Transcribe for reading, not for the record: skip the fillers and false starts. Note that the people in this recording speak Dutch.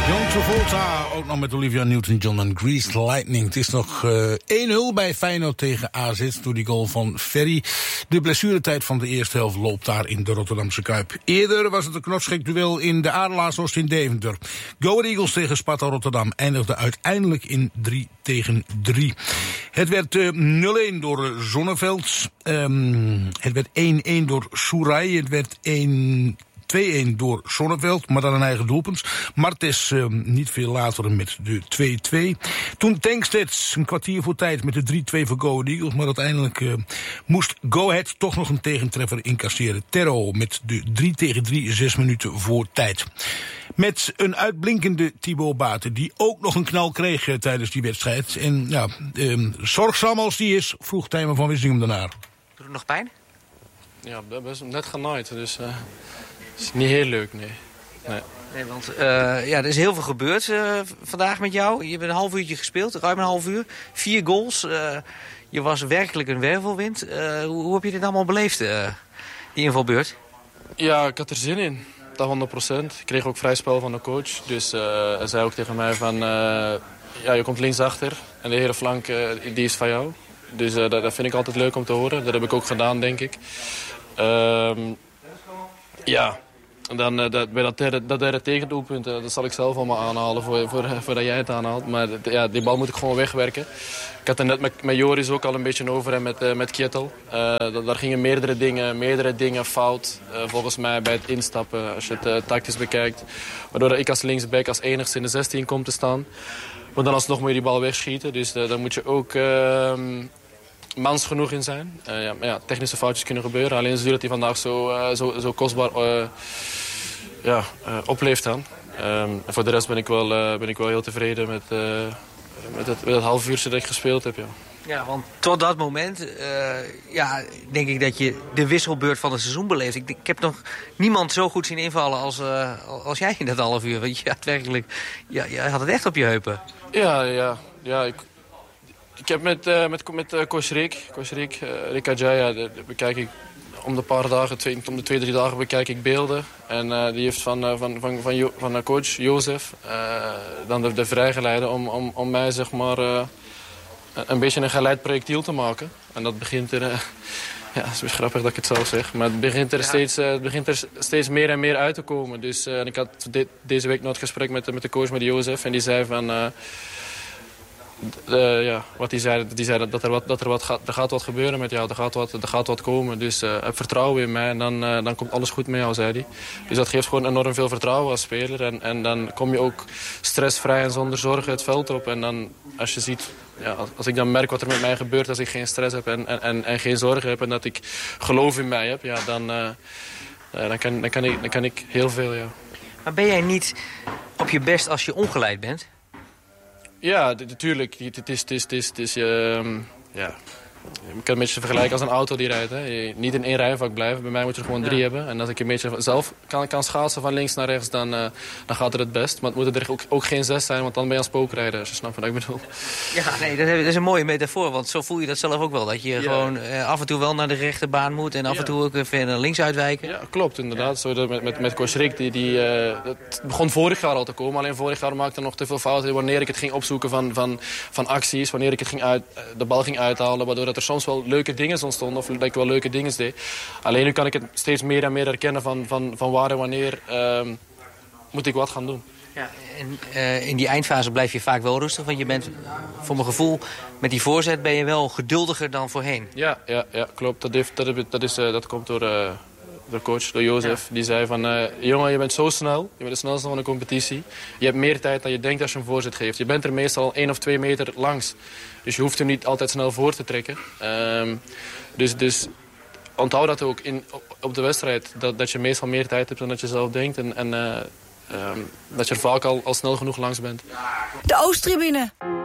John Travolta, ook nog met Olivia Newton-John en Greased Lightning. Het is nog 1-0 bij Feyenoord tegen AZ door die goal van Ferry. De blessuretijd van de eerste helft loopt daar in de Rotterdamse Kuip. Eerder was het een knotsgek duel in de Adelaarshorst in Deventer. Go Ahead Eagles tegen Sparta Rotterdam eindigde uiteindelijk in 3-3. Het werd 0-1 door Zonneveld. Het werd 1-1 door Soerai. Het werd 2-1 door Zonneveld, maar dan een eigen doelpunt. Martes niet veel later met de 2-2. Toen Tankstedt een kwartier voor tijd met de 3-2 voor Go Ahead Eagles. Maar uiteindelijk moest Go Ahead toch nog een tegentreffer incasseren. Terro met de 3-3, 6 minuten voor tijd. Met een uitblinkende Thibaut Baten, die ook nog een knal kreeg tijdens die wedstrijd. En ja, zorgzaam als die is, vroeg Tijmen van Wissinghem daarna. Doet het nog pijn? Ja, dat is net genaaid, dus het is niet heel leuk, nee. Nee, want er is heel veel gebeurd vandaag met jou. Je hebt een half uurtje gespeeld, ruim een half uur. 4 goals. Je was werkelijk een wervelwind. Hoe heb je dit allemaal beleefd, die invalbeurt? Ja, ik had er zin in. Dat 100%. Ik kreeg ook vrij spel van de coach. Dus hij zei ook tegen mij van... je komt linksachter en de hele flank die is van jou. Dus dat vind ik altijd leuk om te horen. Dat heb ik ook gedaan, denk ik. En dan bij dat derde tegendoelpunt, dat zal ik zelf allemaal aanhalen voordat jij het aanhaalt. Maar die bal moet ik gewoon wegwerken. Ik had er net met Joris ook al een beetje over en met Kjetil. Daar gingen meerdere dingen fout. Volgens mij bij het instappen, als je het tactisch bekijkt. Waardoor ik als linksback als enigste in de 16 kom te staan. Maar dan alsnog moet je die bal wegschieten. Dus daar moet je ook... mans genoeg in zijn. Technische foutjes kunnen gebeuren. Alleen zie je dat hij vandaag zo kostbaar opleeft dan. En voor de rest ben ik wel heel tevreden met het half uurtje dat ik gespeeld heb. Ja. Ja, want tot dat moment denk ik dat je de wisselbeurt van het seizoen beleeft. Ik heb nog niemand zo goed zien invallen als jij in dat half uur. Want je had werkelijk, je had het echt op je heupen. Ja, ik heb met coach Rick Ajaya, bekijk ik om de paar dagen, om de 2-3 dagen bekijk ik beelden. En die heeft van coach Jozef dan de vrijgeleide om mij zeg maar een beetje een geleid projectiel te maken. En dat begint er... het is weer grappig dat ik het zo zeg. Maar het begint er steeds meer en meer uit te komen. Dus ik had deze week nog het gesprek met de coach, met Jozef. En die zei van... wat hij zei dat er gaat wat gebeuren met jou, er gaat wat komen. Dus heb vertrouwen in mij en dan komt alles goed met jou, zei hij. Dus dat geeft gewoon enorm veel vertrouwen als speler. En dan kom je ook stressvrij en zonder zorgen het veld op. En dan, als je ziet, als ik dan merk wat er met mij gebeurt, als ik geen stress heb en geen zorgen heb en dat ik geloof in mij heb, dan kan ik heel veel, ja. Maar ben jij niet op je best als je ongeleid bent? Ja, natuurlijk. Het is je kan het een beetje vergelijken als een auto die rijdt. Hè. Niet in 1 rijvak blijven. Bij mij moet je er gewoon 3 hebben. En als ik een beetje zelf kan schaatsen van links naar rechts, dan gaat het best. Maar het moeten er ook geen 6 zijn, want dan ben je aan spookrijden. Als je snapt wat ik bedoel. Ja, nee, dat is een mooie metafoor. Want zo voel je dat zelf ook wel. Dat je gewoon af en toe wel naar de rechterbaan moet. En af en toe ook even naar links uitwijken. Ja, klopt inderdaad. Zo met Coach Rick, het begon vorig jaar al te komen. Alleen vorig jaar maakte nog te veel fouten. Wanneer ik het ging opzoeken van acties. Wanneer ik het de bal ging uithalen. Waardoor dat er soms wel leuke dingen ontstonden. Of dat ik wel leuke dingen deed. Alleen nu kan ik het steeds meer en meer herkennen van waar en wanneer moet ik wat gaan doen. Ja, en in die eindfase blijf je vaak wel rustig. Want je bent, voor mijn gevoel, met die voorzet ben je wel geduldiger dan voorheen. Ja, klopt. Dat komt door de coach, door Jozef. Ja. Die zei van, jongen, je bent zo snel. Je bent de snelste van de competitie. Je hebt meer tijd dan je denkt als je een voorzet geeft. Je bent er meestal 1 of 2 meter langs. Dus je hoeft hem niet altijd snel voor te trekken. Dus onthoud dat ook op de wedstrijd. Dat je meestal meer tijd hebt dan dat je zelf denkt. En dat je er vaak al snel genoeg langs bent. De Oosttribune.